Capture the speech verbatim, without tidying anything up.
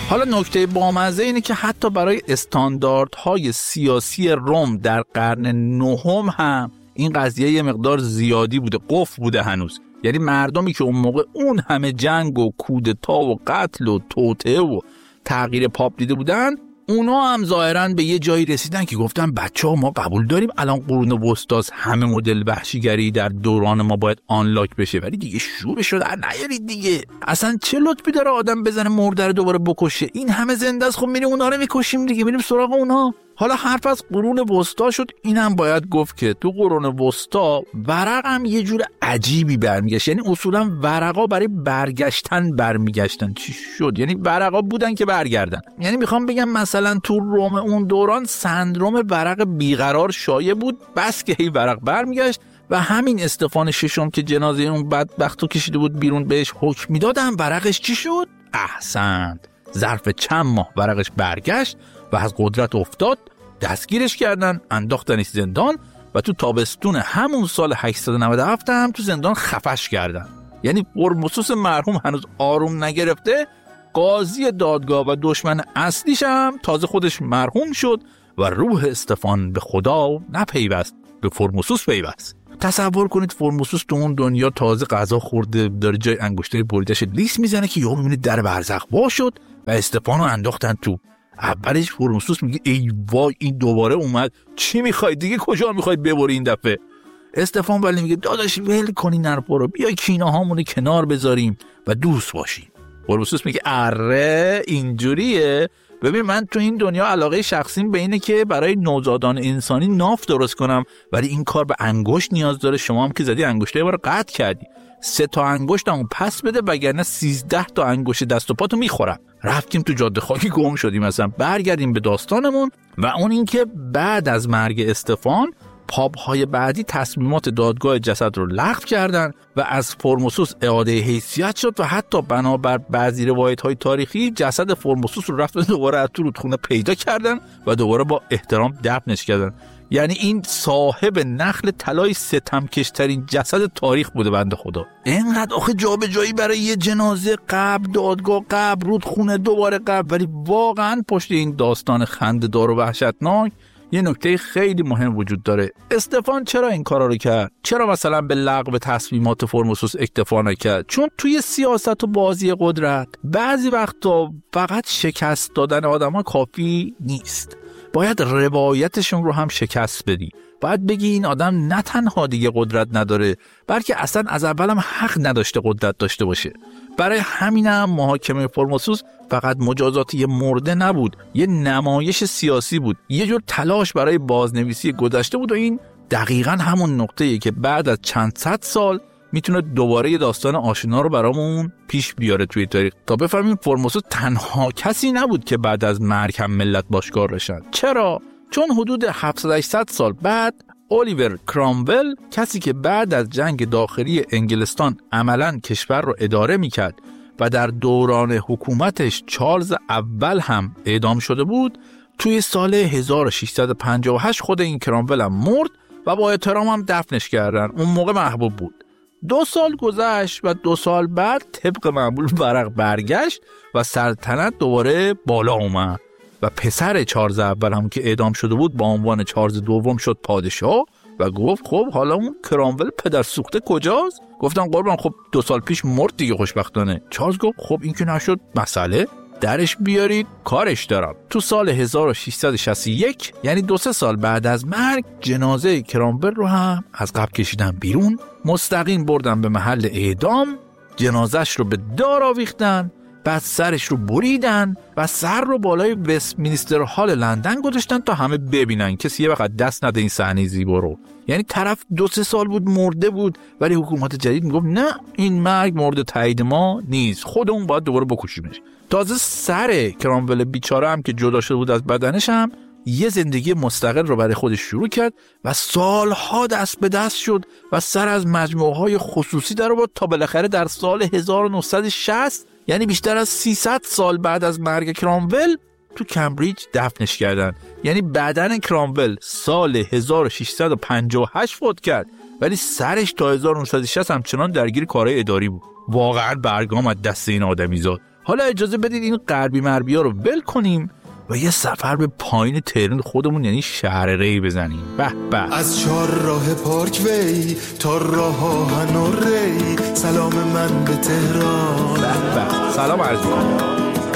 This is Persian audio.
حالا نکته بامزه اینه که حتی برای استانداردهای سیاسی روم در قرن نهم هم این قضیه یه مقدار زیادی بوده، قفل بوده هنوز. یعنی مردمی که اون موقع اون همه جنگ و کودتا و قتل و توطئه و تغییر پاپ دیده بودن، اونا هم ظاهراً به یه جایی رسیدن که گفتن بچه‌ها ما قبول داریم الان قرون وسطاست، همه مدل وحشیگری در دوران ما باید آنلاک بشه، ولی دیگه شورش رو در نیارید دیگه. اصلا چه لطفی داره آدم بزنه مرده رو دوباره بکشه؟ این همه زنده است، خب میریم اونا رو میکشیم دیگه، میریم سراغ اونا. حالا حرف از قرون وسطا شد، اینم باید گفت که تو قرون وسطا ورق هم یه جور عجیبی برمیگشت. یعنی اصولا ورقا برای برگشتن برمیگشتن. چی شد؟ یعنی ورقا بودن که برگردن. یعنی میخوام بگم مثلا تو روم اون دوران سندروم ورق بیقرار شایع بود، بس که هی ورق برمیگشت و همین استفان ششم که جنازه اون بدبختو کشیده بود بیرون بهش حکم میدادن، ورقش چی شد؟ احسنت، ظرف چند ماه ورقش برگشت و از قدرت افتاد، دستگیرش کردن، انداختنش زندان و تو تابستون همون سال هشتصد و نود و هفت هم تو زندان خفش کردن. یعنی هرموسوس مرحوم هنوز آروم نگرفته، قاضی دادگاه و دشمن اصلیش هم تازه خودش مرحوم شد و روح استفان به خدا نپیوست، به فرموسوس پیوست. تصور کنید فرموسوس تو اون دنیا تازه غذا خورده، داره جای انگشتای بریده‌اش لیس میزنه که یهو میبینه در برزخ وا شد و استفانو انداختن تو. اولش فرموسوس میگه ای وای این دوباره اومد، چی میخواید دیگه، کجا میخواید ببری این دفعه؟ استفان ولی میگه داداش ول کنین نرپا رو، بیا کینه هامون کنار بذاریم و دوست باشیم. فرموسوس میگه اره اینجوریه، ببین من تو این دنیا علاقه شخصیم به اینه که برای نوزادان انسانی ناف درست کنم، ولی این کار به انگشت نیاز داره. شما هم که زدی انگشته رو قطع کردی، سه تا انگشتمو پس بده وگرنه سیزده تا انگشت دست و پاتو میخورم. رفتیم تو جاده خاکی گم شدیم. مثلا برگردیم به داستانمون و اون این که بعد از مرگ استفان پاپ‌های بعدی تصمیمات دادگاه جسد رو لغو کردن و از فرموسوس اعاده حیثیت شد و حتی بنابر بعضی روایت‌های تاریخی جسد فرموسوس رو رفتن دوباره از تو رودخونه پیدا کردن و دوباره با احترام دفنش کردن. یعنی این صاحب نخل طلای ستمکشترین جسد تاریخ بوده بنده خدا. اینقدر آخه جابجایی برای یه جنازه، قبر، دادگاه، قبر، رودخونه، دوباره قبر. ولی واقعا پشت این داستان خنده‌دار و وحشتناک یه نکته خیلی مهم وجود داره. استفان چرا این کارا رو کرد؟ چرا مثلا به لغو تصمیمات فرموسوس اکتفا نکرد؟ چون توی سیاست و بازی قدرت بعضی وقتا فقط شکست دادن آدما کافی نیست، باید روایتشون رو هم شکست بدی. باید بگی این آدم نه تنها دیگه قدرت نداره، بلکه اصلا از اول هم حق نداشته قدرت داشته باشه. برای همینم محاکمه فرموسوس فقط مجازات یه مرده نبود، یه نمایش سیاسی بود، یه جور تلاش برای بازنویسی گذشته بود و این دقیقاً همون نقطه‌ایه که بعد از چند صد سال میتونه دوباره یه داستان آشنا رو برامون پیش بیاره توی تاریخ تا بفهمیم فرموسوس تنها کسی نبود که بعد از مرگ هم ملت باشکار بشن. چرا؟ چون حدود هفتصد هشتصد سال بعد الیور کرامول، کسی که بعد از جنگ داخلی انگلستان عملاً کشور رو اداره میکرد و در دوران حکومتش چارلز اول هم اعدام شده بود، توی سال هزار و ششصد و پنجاه و هشت خود این کرامول هم مرد و با احترام هم دفنش کردن. اون موقع محبوب بود. دو سال گذشت و دو سال بعد طبق معمول ورق برگشت و سلطنت دوباره بالا اومد و پسر چارلز اول هم که اعدام شده بود با عنوان چارلز دوم شد پادشاه و گفت خب حالا اون کرامول پدر سوخته کجاست؟ گفتن قربان خب دو سال پیش مرد دیگه خوشبختانه. چارلز گفت خب این که نشد مسئله، درش بیارید کارش دارم. تو سال هزار و ششصد و شصت و یک یعنی دو سه سال بعد از مرگ جنازه کرامول رو هم از قبر کشیدن بیرون، مستقیم بردن به محل اعدام، جنازش رو به دار آویختن، بعد سرش رو بریدن و سر رو بالای وستمینستر هال لندن گذاشتن تا همه ببینن، کسی یه وقت دست نده این صحنه زیبا رو. یعنی طرف دو سه سال بود مرده بود ولی حکومت جدید میگفت نه این مرگ مورد تایید ما نیست، خودمون باید دوباره بکشیمش. تازه سر کرامول بیچاره هم که جدا شده بود از بدنش هم یه زندگی مستقل رو برای خودش شروع کرد و سالها دست به دست شد و سر از مجموعه‌های خصوصی در آورد تا بالاخره در سال هزار و نهصد و شصت یعنی بیشتر از سیصد سال بعد از مرگ کرامول تو کمبریج دفنش کردن. یعنی بدن کرامول سال هزار و ششصد و پنجاه و هشت فوت کرد ولی سرش تا هزار و نهصد و شصت همچنان درگیر کارهای اداری بود. واقعا برگام از دست این آدمی زاد. حالا اجازه بدید این غربی مربی‌ها رو ول کنیم و یه سفر به پایین تهران خودمون یعنی شهر ری بزنیم. به به. از چهار راه پارک وی تا راه آهن و ری، سلام من به تهران. به به. سلام عرض می‌کنم.